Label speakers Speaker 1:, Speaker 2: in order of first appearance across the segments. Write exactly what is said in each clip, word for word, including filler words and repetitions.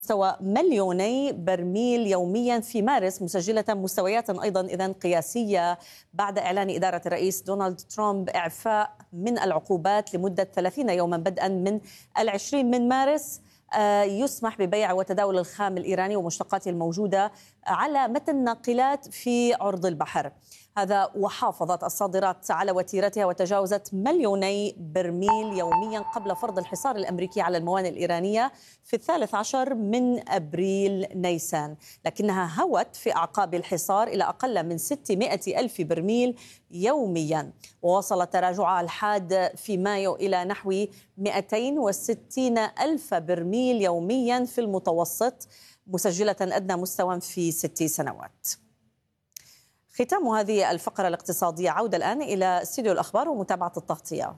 Speaker 1: مستوى مليوني برميل يوميا في مارس، مسجلة مستويات أيضا إذن قياسية بعد إعلان إدارة الرئيس دونالد ترامب إعفاء من العقوبات لمدة ثلاثين يوما بدءا من العشرين من مارس. يسمح ببيع وتداول الخام الإيراني ومشتقاته الموجودة على متن الناقلات في عرض البحر. هذا وحافظت الصادرات على وتيرتها وتجاوزت مليوني برميل يوميا قبل فرض الحصار الأمريكي على الموانئ الإيرانية في الثالث عشر من أبريل نيسان، لكنها هوت في أعقاب الحصار إلى أقل من ستمائة ألف برميل يوميا، ووصل تراجعها الحاد في مايو إلى نحو مئتين وستين ألف برميل يوميا في المتوسط، مسجلة أدنى مستوى في ست سنوات. ختام هذه الفقرة الاقتصادية. عودة الآن إلى استديو الأخبار ومتابعة التغطية.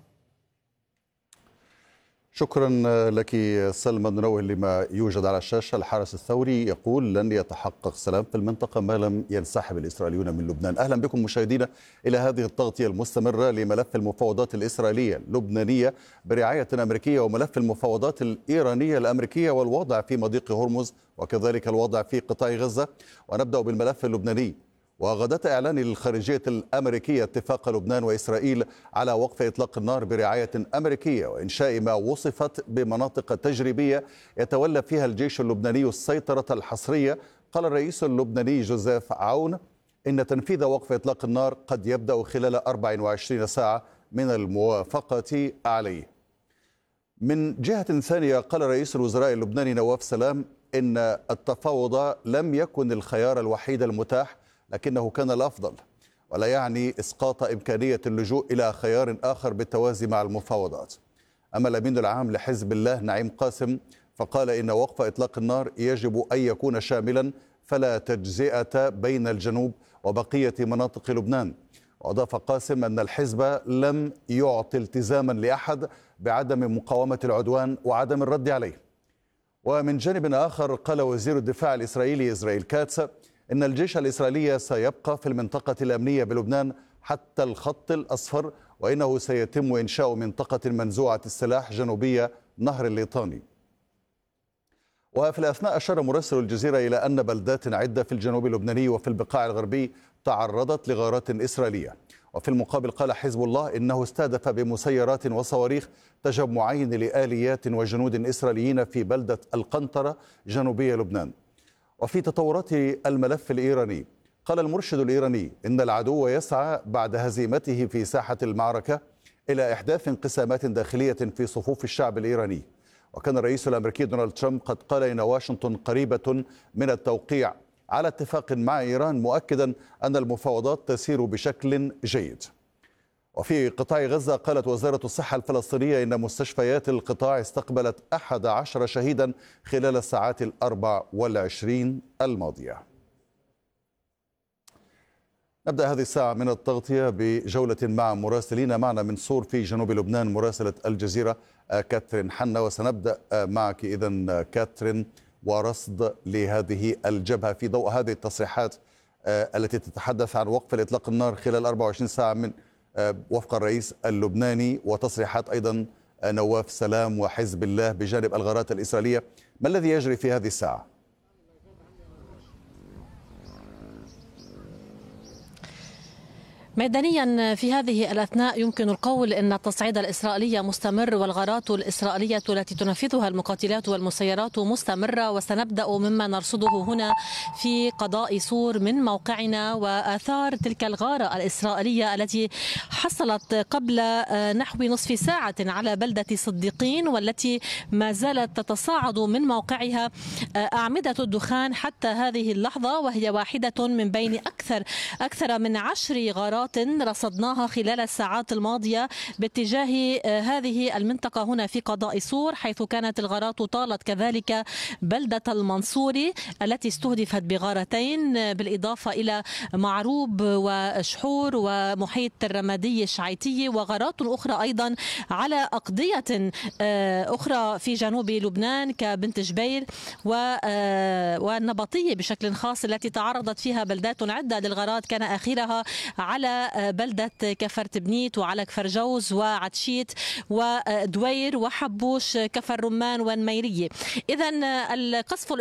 Speaker 2: شكرا لك سلمى. ننوه لما يوجد على الشاشة. الحرس الثوري يقول لن يتحقق سلام في المنطقة ما لم ينسحب الإسرائيليون من لبنان. أهلا بكم مشاهدينا إلى هذه التغطية المستمرة لملف المفاوضات الإسرائيلية اللبنانية برعاية أمريكية وملف المفاوضات الإيرانية الأمريكية والوضع في مضيق هرمز وكذلك الوضع في قطاع غزة. ونبدأ بالملف اللبناني. وغدت إعلان الخارجية الأمريكية اتفاق لبنان وإسرائيل على وقف إطلاق النار برعاية أمريكية وإنشاء ما وصفت بمناطق تجريبية يتولى فيها الجيش اللبناني السيطرة الحصرية. قال الرئيس اللبناني جوزيف عون إن تنفيذ وقف إطلاق النار قد يبدأ خلال أربع وعشرين ساعة من الموافقة عليه. من جهة ثانية قال رئيس الوزراء اللبناني نواف سلام إن التفاوض لم يكن الخيار الوحيد المتاح، لكنه كان الأفضل، ولا يعني إسقاط إمكانية اللجوء إلى خيار آخر بالتوازي مع المفاوضات. أما الأمين العام لحزب الله نعيم قاسم فقال إن وقف إطلاق النار يجب أن يكون شاملا فلا تجزئة بين الجنوب وبقية مناطق لبنان. وأضاف قاسم أن الحزب لم يعطي التزاما لأحد بعدم مقاومة العدوان وعدم الرد عليه. ومن جانب آخر قال وزير الدفاع الإسرائيلي إسرائيل كاتس إن الجيش الإسرائيلي سيبقى في المنطقة الأمنية بلبنان حتى الخط الأصفر، وإنه سيتم إنشاء منطقة منزوعة السلاح جنوبية نهر الليطاني. وفي الأثناء أشار مراسل الجزيرة إلى أن بلدات عدة في الجنوب اللبناني وفي البقاع الغربي تعرضت لغارات إسرائيلية. وفي المقابل قال حزب الله إنه استهدف بمسيرات وصواريخ تجمعين لآليات وجنود إسرائيليين في بلدة القنطرة جنوبية لبنان. وفي تطورات الملف الإيراني قال المرشد الإيراني إن العدو يسعى بعد هزيمته في ساحة المعركة إلى إحداث انقسامات داخلية في صفوف الشعب الإيراني. وكان الرئيس الأمريكي دونالد ترامب قد قال إن واشنطن قريبة من التوقيع على اتفاق مع إيران، مؤكدا أن المفاوضات تسير بشكل جيد. وفي قطاع غزة قالت وزارة الصحة الفلسطينية إن مستشفيات القطاع استقبلت أحد عشر شهيدا خلال الساعات الأربع والعشرين الماضية. نبدأ هذه الساعة من التغطية بجولة مع مراسلين. معنا من صور في جنوب لبنان مراسلة الجزيرة كاترين حنا، وسنبدأ معك إذن كاترين ورصد لهذه الجبهة في ضوء هذه التصريحات التي تتحدث عن وقف الإطلاق النار خلال أربع وعشرين ساعة من وفق الرئيس اللبناني، وتصريحات أيضا نواف سلام وحزب الله بجانب الغارات الإسرائيلية. ما الذي يجري في هذه الساعة؟
Speaker 3: ميدانيا في هذه الأثناء يمكن القول أن التصعيد الإسرائيلي مستمر والغارات الإسرائيلية التي تنفذها المقاتلات والمسيرات مستمرة، وسنبدأ مما نرصده هنا في قضاء صور من موقعنا وآثار تلك الغارة الإسرائيلية التي حصلت قبل نحو نصف ساعة على بلدة صديقين، والتي ما زالت تتصاعد من موقعها أعمدة الدخان حتى هذه اللحظة، وهي واحدة من بين أكثر أكثر من عشر غارات رصدناها خلال الساعات الماضية باتجاه هذه المنطقة هنا في قضاء صور، حيث كانت الغارات طالت كذلك بلدة المنصوري التي استهدفت بغارتين، بالإضافة إلى معروب وشحور ومحيط الرمادي الشعيتي، وغارات أخرى أيضا على أقضية أخرى في جنوب لبنان كبنت جبير والنبطية بشكل خاص، التي تعرضت فيها بلدات عدة للغارات، كان آخرها على بلدة كفر تبنيت وعلى كفر جوز وعتشيت ودوير وحبوش كفر رمان والميرية. إذن القصف